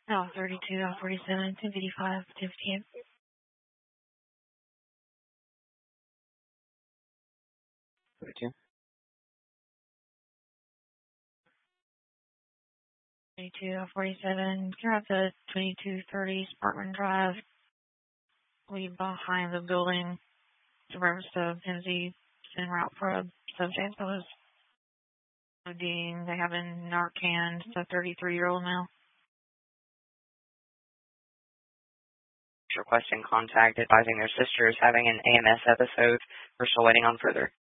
L 32, L 47, 1055, 1058. 32. 22, L 47. You're at the 2230 Sparkman Drive. Leave behind the building. Suburban Stub, Tennessee, en route for a subject that was ODing. They have in Narcan. It's a 33-year-old male. Requesting contact advising their sister is having an AMS episode. We're still waiting on further.